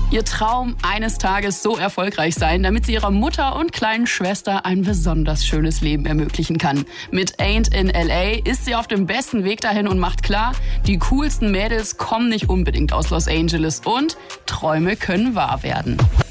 Ihr Traum, eines Tages so erfolgreich sein, damit sie ihrer Mutter und kleinen Schwester ein besonders schönes Leben ermöglichen kann. Mit Ain't in LA ist sie auf dem besten Weg dahin und macht klar, die coolsten Mädels kommen nicht unbedingt aus Los Angeles und Träume können wahr werden.